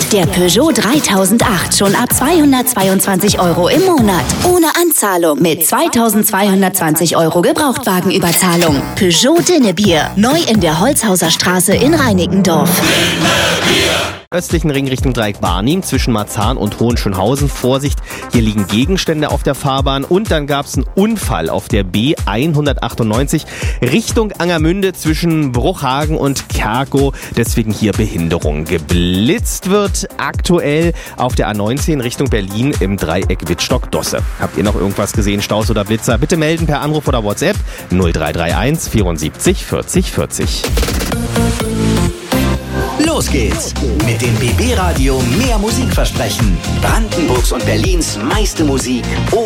Der Peugeot 3008 schon ab 222 € im Monat. Ohne Anzahlung mit 2220 € Gebrauchtwagenüberzahlung. Peugeot Dinnebier. Neu in der Holzhauser Straße in Reinickendorf. Östlichen Ring Richtung Dreieck Barnim zwischen Marzahn und Hohenschönhausen. Vorsicht, hier liegen Gegenstände auf der Fahrbahn. Und dann gab es einen Unfall auf der B198 Richtung Angermünde zwischen Bruchhagen und Kerkow. Deswegen hier Behinderung. Geblitzt wird aktuell auf der A19 Richtung Berlin im Dreieck Wittstock-Dosse. Habt ihr noch irgendwas gesehen, Staus oder Blitzer? Bitte melden per Anruf oder WhatsApp 0331 74 40 40. Los geht's mit dem BB Radio Mehr Musikversprechen. Brandenburgs und Berlins meiste Musik.